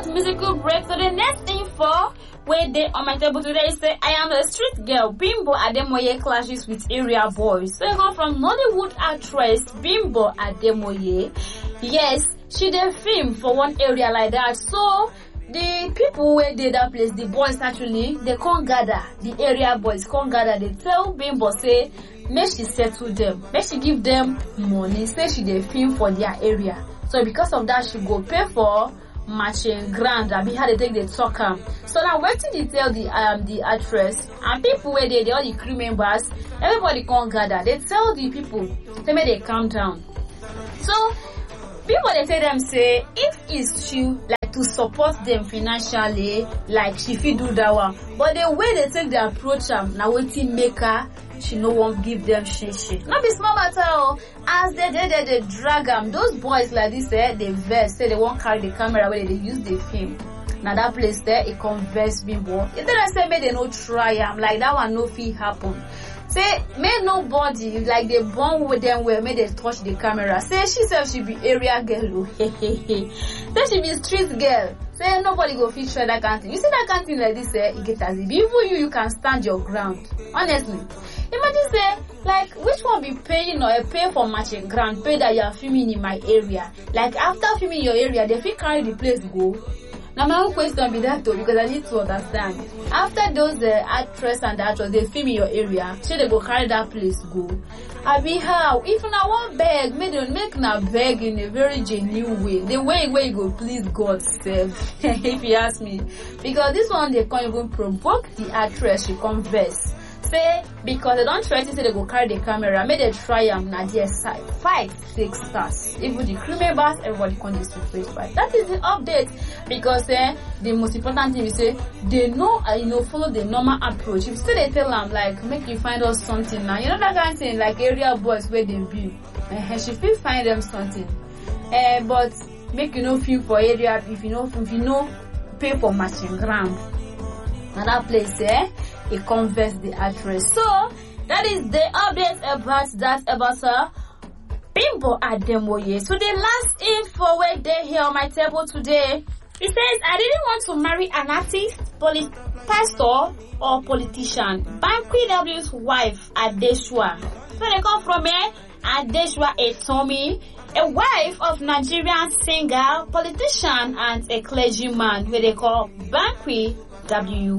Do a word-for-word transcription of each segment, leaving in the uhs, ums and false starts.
short musical break. So the next info where they on my table today say I am a street girl. Bimbo Ademoye clashes with area boys. So I come from Nollywood actress Bimbo Ademoye. Yes, she did film for one area like that. So the people where did that place, the boys actually, they can't gather. The area boys can't gather. They tell Bimbo say, make she settle them, make she give them money. Say she did film for their area. So because of that, she go pay for matching grand. I be how they take the talk am. So now waiting they tell the um the actress and people where they, they all the crew members, everybody can't gather. They tell the people, they make they calm down. So people they tell them say if it's true like to support them financially, like she fit do that one. But the way they take the approach am now waiting make her she no won't give them shit shit. Not be small matter oh. As they they they, they drag them, those boys like this eh, they vex, say they won't carry the camera where they use the film. Now that place there, it converse Bimbo. If they say make they no try am, like that one no fit happen. Say make nobody like they born with them where make they touch the camera. Say she said she be area girl. Say she be street girl. Say nobody go fit try that kind of thing. You see that kind of thing like this eh, it get as if even you you can stand your ground. Honestly. Imagine say, like, which one be paying or pay for matching grant, pay that you are filming in my area. Like, after filming your area, they feel carry the place go. Now, my own question be that though, because I need to understand. After those uh, actress and actors, they film in your area, so they go carry that place go. I be how? If na one beg, make them make na beg in a very genuine way. The way where you go please God self, if you ask me. Because this one, they can't even provoke the actress, she converse. Say because they don't try to say they go carry the camera, make they try am na their side. Fight six stars. Even the crew members, everybody can just face fight. That is the update. Because eh, the most important thing is say they know uh, you know follow the normal approach. If you say they tell them like make you find us something now, you know that kind of thing like area boys where they be. Uh, she feel find them something. Uh, but make you know feel for area if you know if you know pay for matching ground. Now that place eh. It converts the actress. So that is the update about that about her Bimbo Ademoye. So the last info where they here on my table today, it says I didn't want to marry an artist, polit pastor or politician. Banky W's wife Adeshua. So they come from here. Adeshua Etomi, a wife of Nigerian singer, politician, and a clergyman where they call Banky W.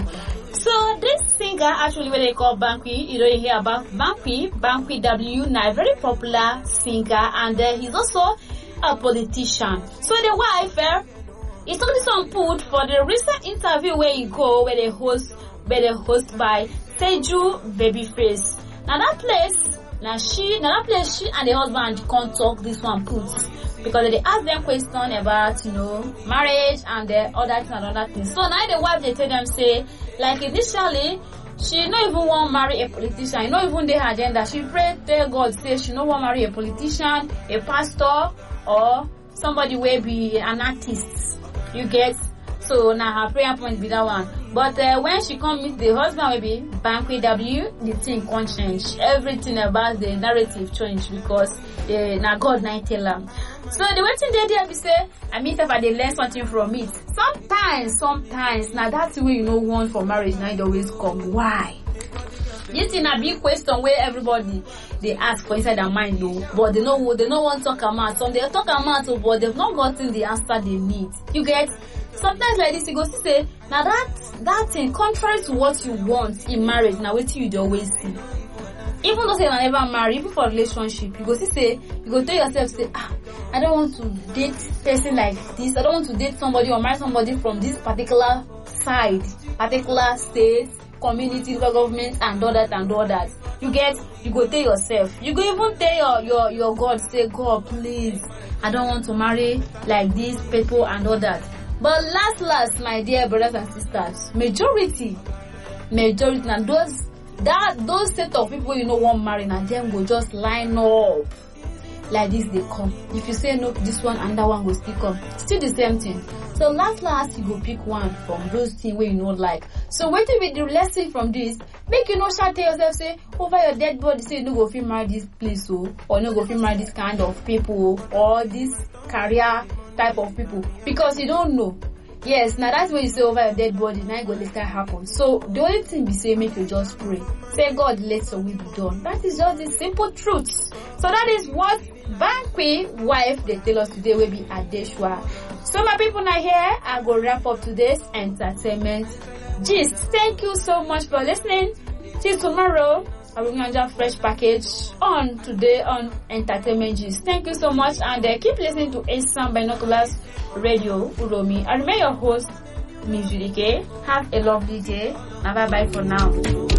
So this singer actually what they call Banky, you don't hear about Banky, Banky W, now a very popular singer, and uh, he's also a politician. So the wife, uh, he took this on put for the recent interview where you go, where they host, where they host by Teju Babyface. Now that place, now she, now that place she and the husband can't talk this one put. Because they ask them question about, you know, marriage and the other things and other things. So now the wife, they tell them, say, like initially, she not even want to marry a politician. You know, even the agenda. She pray, tell God, say she don't want to marry a politician, a pastor, or somebody will be an artist. You get? So now her prayer point be that one. But uh, when she come meet the husband will be Banky W, the thing can't change. Everything about the narrative change because uh, now God night tell them. So the way thing they there be say, I mean if I they learn something from it. Sometimes, sometimes now that's the way you know one for marriage now it always come. Why? This is a big question where everybody they ask for inside their mind though, but they know they don't want to talk about. Some they talk about but they've not gotten the answer they need. You get? Sometimes like this you go to say now that that thing contrary to what you want in marriage now what you always see. Even though say I never marry, even for relationship, you go see say you go tell yourself say ah I don't want to date person like this. I don't want to date somebody or marry somebody from this particular side, particular state, community, government, and all that and all that. You get, you go tell yourself. You go even tell your your your God, say God, please, I don't want to marry like these people and all that. But last, last, my dear brothers and sisters, majority, majority, and those that those set of people you know want marry, and them go just line up. Like this they come. If you say no, this one and that one will still come. Still the same thing. So last last you go pick one from those things where you know like. So wait till with the lesson from this, make you know shout tell yourself say over your dead body say you no go fit marry this place so or no go fit marry this kind of people or this career type of people because you don't know. Yes, now that's when you say over your dead body, now it go later happen. So the only thing we say, make you just pray. Say, God, let your will be done. That is just the simple truth. So that is what Banky wife they tell us today will be Adeshwa. So my people now here, I go wrap up today's entertainment gist. Thank you so much for listening. Till tomorrow, I will bring a fresh package on today on entertainment gist. Thank you so much, and uh, keep listening to Asam Binoculars Radio Uromi. I remain your host, Miss Judike. Have a lovely day, and bye bye for now.